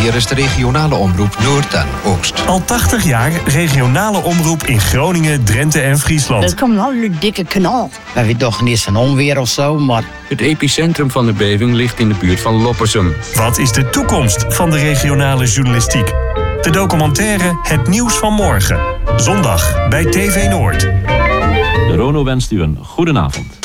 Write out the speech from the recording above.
Hier is de regionale omroep Noord en Oost. Al 80 jaar regionale omroep in Groningen, Drenthe en Friesland. Er komt nou een dikke knal. We weten toch niet van onweer of zo, maar... Het epicentrum van de beving ligt in de buurt van Loppersum. Wat is de toekomst van de regionale journalistiek? De documentaire Het Nieuws van Morgen. Zondag bij TV Noord. De Rono wenst u een goede avond.